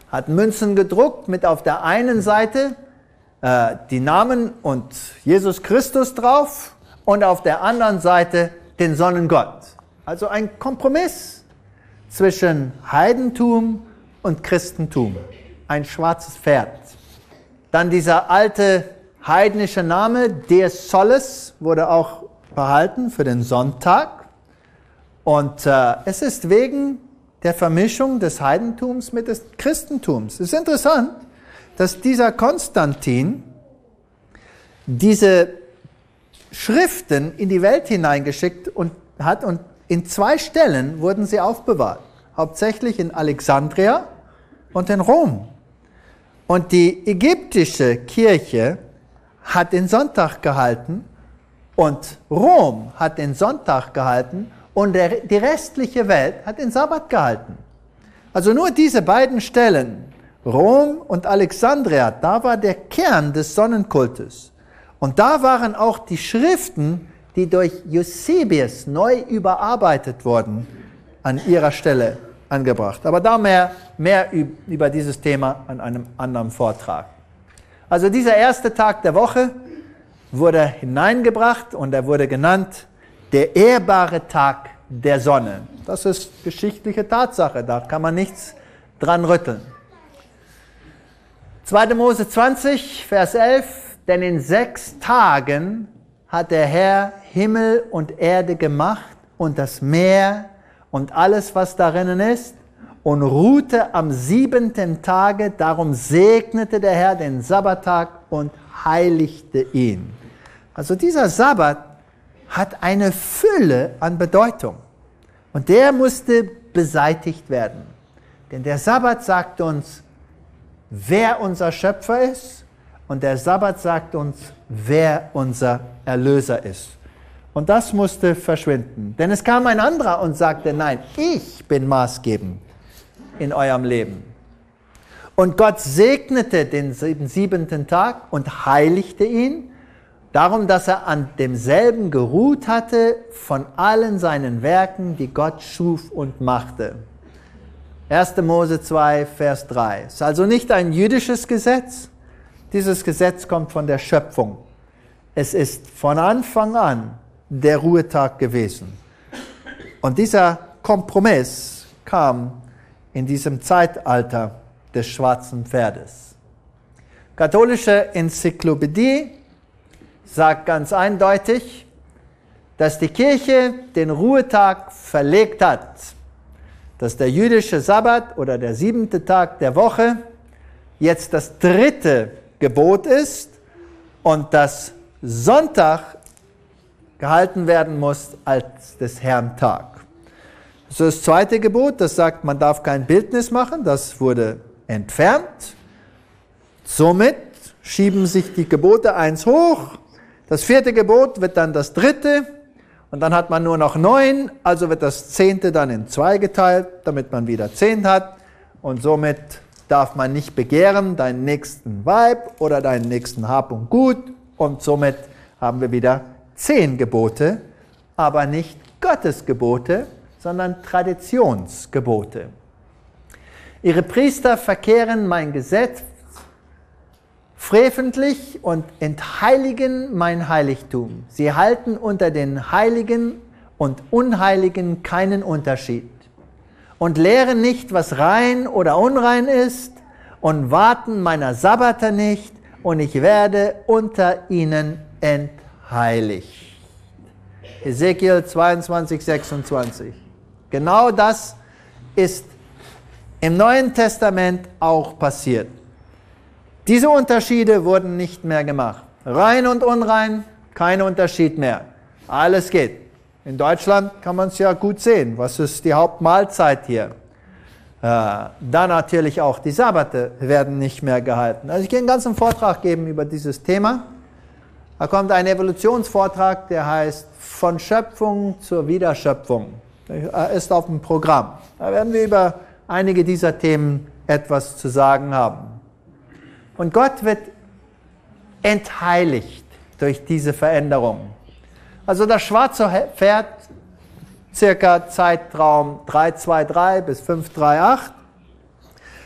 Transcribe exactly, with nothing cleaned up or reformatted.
hat Münzen gedruckt mit auf der einen Seite äh, die Namen und Jesus Christus drauf und auf der anderen Seite den Sonnengott. Also ein Kompromiss zwischen Heidentum und Christentum. Ein schwarzes Pferd. Dann dieser alte heidnische Name, Dies Solis, wurde auch behalten für den Sonntag. Und äh, es ist wegen der Vermischung des Heidentums mit des Christentums. Es ist interessant, dass dieser Konstantin diese Schriften in die Welt hineingeschickt und hat und in zwei Stellen wurden sie aufbewahrt. Hauptsächlich in Alexandria und in Rom. Und die ägyptische Kirche hat den Sonntag gehalten und Rom hat den Sonntag gehalten und der, die restliche Welt hat den Sabbat gehalten. Also nur diese beiden Stellen, Rom und Alexandria, da war der Kern des Sonnenkultes. Und da waren auch die Schriften, die durch Eusebius neu überarbeitet wurden, an ihrer Stelle angebracht. Aber da mehr, mehr über dieses Thema an einem anderen Vortrag. Also dieser erste Tag der Woche wurde hineingebracht und er wurde genannt der ehrbare Tag der Sonne. Das ist geschichtliche Tatsache, da kann man nichts dran rütteln. zweiter Mose zwanzig, Vers elf, denn in sechs Tagen hat der Herr Himmel und Erde gemacht und das Meer und alles, was darinnen ist, und ruhte am siebenten Tage, darum segnete der Herr den Sabbattag und heiligte ihn. Also dieser Sabbat hat eine Fülle an Bedeutung und der musste beseitigt werden. Denn der Sabbat sagt uns, wer unser Schöpfer ist und der Sabbat sagt uns, wer unser Erlöser ist. Und das musste verschwinden. Denn es kam ein anderer und sagte, nein, ich bin maßgebend in eurem Leben. Und Gott segnete den siebenten Tag und heiligte ihn, darum, dass er an demselben geruht hatte von allen seinen Werken, die Gott schuf und machte. erster Mose zwei, Vers drei. Es ist also nicht ein jüdisches Gesetz. Dieses Gesetz kommt von der Schöpfung. Es ist von Anfang an der Ruhetag gewesen. Und dieser Kompromiss kam in diesem Zeitalter des schwarzen Pferdes. Katholische Enzyklopädie sagt ganz eindeutig, dass die Kirche den Ruhetag verlegt hat, dass der jüdische Sabbat oder der siebente Tag der Woche jetzt das dritte Gebot ist und dass Sonntag gehalten werden muss als des Herrn Tag. Das ist das zweite Gebot, das sagt, man darf kein Bildnis machen, das wurde entfernt. Somit schieben sich die Gebote eins hoch. Das vierte Gebot wird dann das dritte und dann hat man nur noch neun, also wird das zehnte dann in zwei geteilt, damit man wieder zehn hat und somit darf man nicht begehren deinen nächsten Weib oder deinen nächsten Hab und Gut und somit haben wir wieder zehn Gebote, aber nicht Gottes Gebote, sondern Traditionsgebote. Ihre Priester verkehren mein Gesetz freventlich und entheiligen mein Heiligtum. Sie halten unter den Heiligen und Unheiligen keinen Unterschied und lehren nicht, was rein oder unrein ist und warten meiner Sabbate nicht und ich werde unter ihnen entheiligt. Ezekiel zweiundzwanzig, sechsundzwanzig. Genau das ist im Neuen Testament auch passiert. Diese Unterschiede wurden nicht mehr gemacht. Rein und unrein, kein Unterschied mehr. Alles geht. In Deutschland kann man es ja gut sehen. Was ist die Hauptmahlzeit hier? Äh, dann natürlich auch die Sabbate werden nicht mehr gehalten. Also ich kann einen ganzen Vortrag geben über dieses Thema. Da kommt ein Evolutionsvortrag, der heißt Von Schöpfung zur Wiederschöpfung. Er ist auf dem Programm. Da werden wir über einige dieser Themen etwas zu sagen haben. Und Gott wird entheiligt durch diese Veränderung. Also das schwarze Pferd, circa Zeitraum drei zwei drei bis fünf drei acht,